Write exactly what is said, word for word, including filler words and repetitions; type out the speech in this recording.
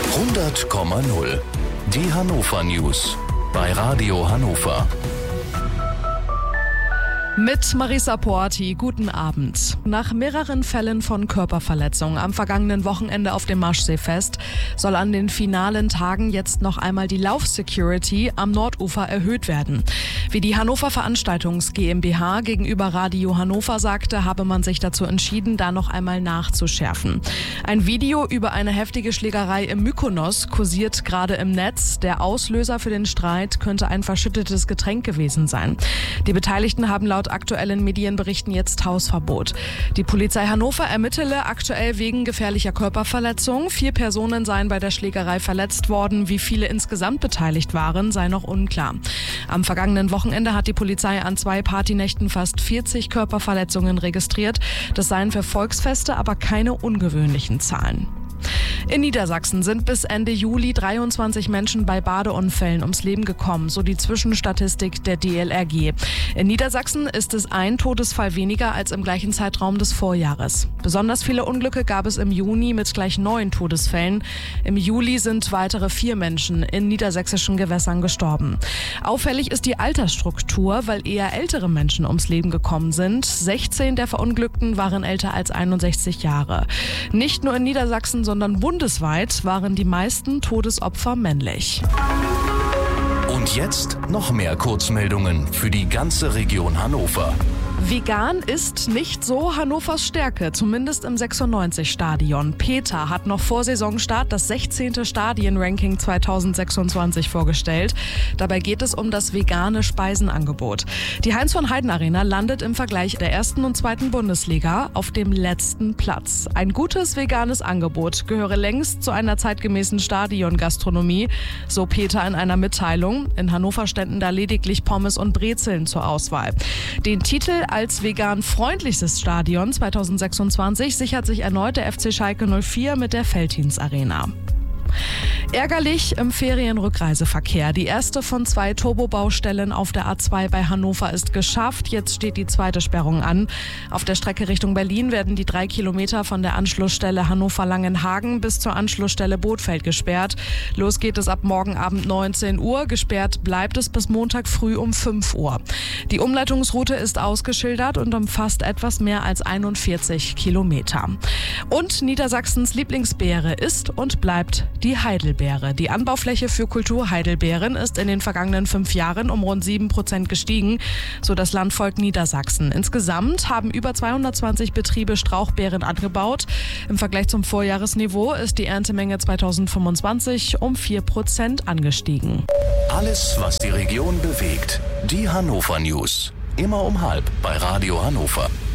hundert Komma null. Die Hannover News bei Radio Hannover. Mit Marisa Porti, guten Abend. Nach mehreren Fällen von Körperverletzungen am vergangenen Wochenende auf dem Maschseefest soll an den finalen Tagen jetzt noch einmal die Lauf-Security am Nordufer erhöht werden. Wie die Hannover Veranstaltungs GmbH gegenüber Radio Hannover sagte, habe man sich dazu entschieden, da noch einmal nachzuschärfen. Ein Video über eine heftige Schlägerei im Mykonos kursiert gerade im Netz. Der Auslöser für den Streit könnte ein verschüttetes Getränk gewesen sein. Die Beteiligten haben laut aktuellen Medienberichten jetzt Hausverbot. Die Polizei Hannover ermittele aktuell wegen gefährlicher Körperverletzung. Vier Personen seien bei der Schlägerei verletzt worden. Wie viele insgesamt beteiligt waren, sei noch unklar. Am vergangenen Wochenende hat die Polizei an zwei Partynächten fast vierzig Körperverletzungen registriert. Das seien für Volksfeste aber keine ungewöhnlichen Zahlen. In Niedersachsen sind bis Ende Juli dreiundzwanzig Menschen bei Badeunfällen ums Leben gekommen, so die Zwischenstatistik der D L R G. In Niedersachsen ist es ein Todesfall weniger als im gleichen Zeitraum des Vorjahres. Besonders viele Unglücke gab es im Juni mit gleich neun Todesfällen. Im Juli sind weitere vier Menschen in niedersächsischen Gewässern gestorben. Auffällig ist die Altersstruktur, weil eher ältere Menschen ums Leben gekommen sind. sechzehn der Verunglückten waren älter als einundsechzig Jahre. Nicht nur in Niedersachsen, sondern bundesweit waren die meisten Todesopfer männlich. Und jetzt noch mehr Kurzmeldungen für die ganze Region Hannover. Vegan ist nicht so Hannovers Stärke, zumindest im sechsundneunzig-Stadion. Peter hat noch vor Saisonstart das sechzehnte Stadienranking zweitausendsechsundzwanzig vorgestellt. Dabei geht es um das vegane Speisenangebot. Die Heinz-von-Heiden-Arena landet im Vergleich der ersten und zweiten Bundesliga auf dem letzten Platz. Ein gutes veganes Angebot gehöre längst zu einer zeitgemäßen Stadiongastronomie, so Peter in einer Mitteilung. In Hannover ständen da lediglich Pommes und Brezeln zur Auswahl. Den Titel als vegan freundlichstes Stadion zweitausendsechsundzwanzig sichert sich erneut der F C Schalke null vier mit der Veltins Arena. Ärgerlich im Ferienrückreiseverkehr. Die erste von zwei Turbobaustellen auf der A zwei bei Hannover ist geschafft. Jetzt steht die zweite Sperrung an. Auf der Strecke Richtung Berlin werden die drei Kilometer von der Anschlussstelle Hannover-Langenhagen bis zur Anschlussstelle Bothfeld gesperrt. Los geht es ab morgen Abend neunzehn Uhr. Gesperrt bleibt es bis Montag früh um fünf Uhr. Die Umleitungsroute ist ausgeschildert und umfasst etwas mehr als einundvierzig Kilometer. Und Niedersachsens Lieblingsbeere ist und bleibt die Heidelbeere. Die Anbaufläche für Kulturheidelbeeren ist in den vergangenen fünf Jahren um rund sieben Prozent gestiegen, so das Landvolk Niedersachsen. Insgesamt haben über zweihundertzwanzig Betriebe Strauchbeeren angebaut. Im Vergleich zum Vorjahresniveau ist die Erntemenge zweitausendfünfundzwanzig um vier Prozent angestiegen. Alles, was die Region bewegt. Die Hannover News. Immer um halb bei Radio Hannover.